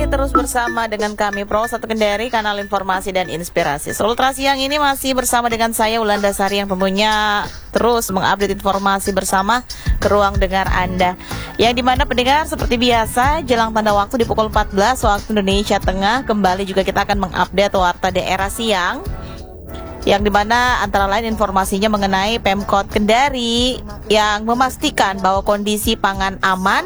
terus bersama dengan kami Pro 1 Kendari, kanal informasi dan inspirasi. Ultra siang ini masih bersama dengan saya Ulanda Sari yang tentunya terus mengupdate informasi bersama ke ruang dengar Anda. Yang dimana pendengar seperti biasa jelang tanda waktu di pukul 14 waktu Indonesia Tengah, kembali juga kita akan mengupdate warta daerah siang, yang dimana antara lain informasinya mengenai Pemkot Kendari yang memastikan bahwa kondisi pangan aman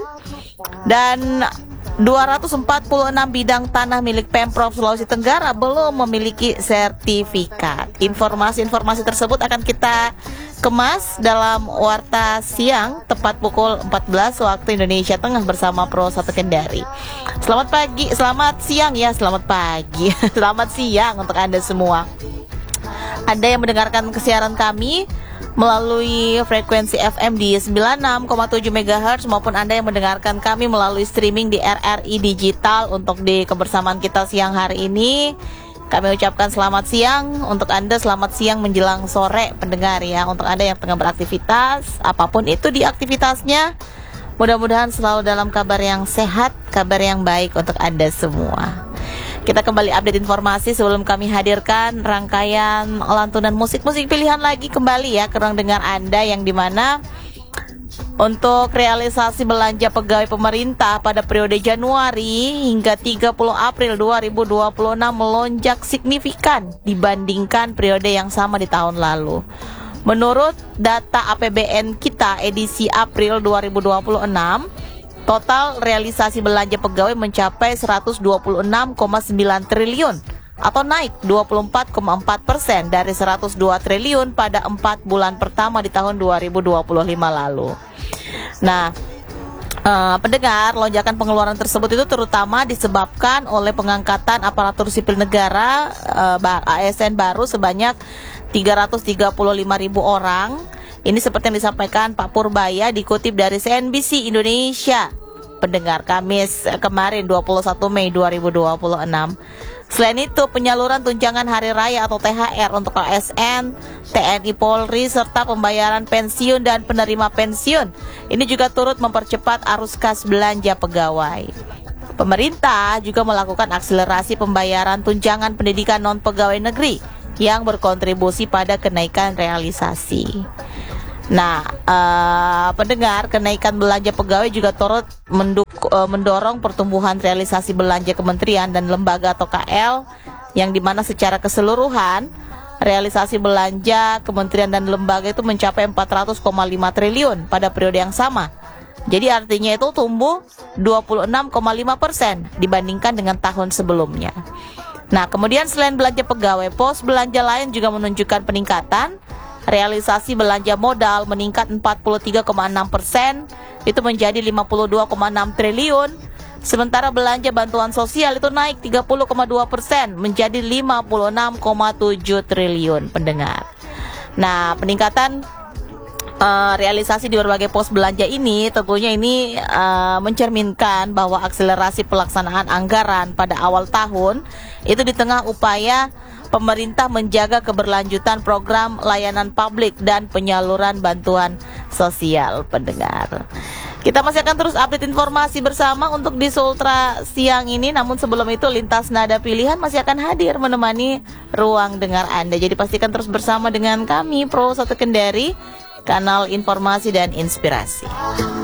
dan 246 bidang tanah milik Pemprov Sulawesi Tenggara belum memiliki sertifikat. Informasi-informasi tersebut akan kita kemas dalam warta siang tepat pukul 14 waktu Indonesia Tengah bersama Pro 1 Kendari. Selamat pagi, selamat siang ya, selamat pagi, selamat siang untuk Anda semua. Anda yang mendengarkan kesiaran kami melalui frekuensi FM di 96,7 MHz maupun Anda yang mendengarkan kami melalui streaming di RRI Digital. Untuk di kebersamaan kita siang hari ini, kami ucapkan selamat siang untuk Anda, selamat siang menjelang sore pendengar ya. Untuk Anda yang tengah beraktivitas, apapun itu di aktivitasnya, mudah-mudahan selalu dalam kabar yang sehat, kabar yang baik untuk Anda semua. Kita kembali update informasi sebelum kami hadirkan rangkaian lantunan musik-musik pilihan lagi kembali ya ke ruang dengar Anda, yang dimana untuk realisasi belanja pegawai pemerintah pada periode Januari hingga 30 April 2026 melonjak signifikan dibandingkan periode yang sama di tahun lalu. Menurut data APBN kita edisi April 2026, total realisasi belanja pegawai mencapai 126,9 triliun atau naik 24,4% dari 102 triliun pada 4 bulan pertama di tahun 2025 lalu. Nah, pendengar, lonjakan pengeluaran tersebut itu terutama disebabkan oleh pengangkatan aparatur sipil negara ASN baru sebanyak 335.000 orang. Ini seperti yang disampaikan Pak Purbaya dikutip dari CNBC Indonesia, pendengar, Kamis kemarin 21 Mei 2026. Selain itu, penyaluran tunjangan hari raya atau THR untuk ASN, TNI Polri, serta pembayaran pensiun dan penerima pensiun ini juga turut mempercepat arus kas belanja pegawai. Pemerintah juga melakukan akselerasi pembayaran tunjangan pendidikan non-pegawai negeri yang berkontribusi pada kenaikan realisasi. Nah, pendengar, kenaikan belanja pegawai juga turut mendorong pertumbuhan realisasi belanja kementerian dan lembaga atau KL, yang dimana secara keseluruhan realisasi belanja kementerian dan lembaga itu mencapai 400,5 triliun pada periode yang sama. Jadi artinya itu tumbuh 26,5% dibandingkan dengan tahun sebelumnya. Nah, kemudian selain belanja pegawai, pos belanja lain juga menunjukkan peningkatan. Realisasi belanja modal meningkat 43,6%, itu menjadi 52,6 triliun. Sementara belanja bantuan sosial itu naik 30,2% menjadi 56,7 triliun, pendengar. Nah, peningkatan realisasi di berbagai pos belanja ini tentunya ini mencerminkan bahwa akselerasi pelaksanaan anggaran pada awal tahun itu di tengah upaya pemerintah menjaga keberlanjutan program layanan publik dan penyaluran bantuan sosial, pendengar. Kita masih akan terus update informasi bersama untuk di Sultra siang ini. Namun sebelum itu, lintas nada pilihan masih akan hadir menemani ruang dengar Anda. Jadi pastikan terus bersama dengan kami Pro 1 Kendari, kanal informasi dan inspirasi.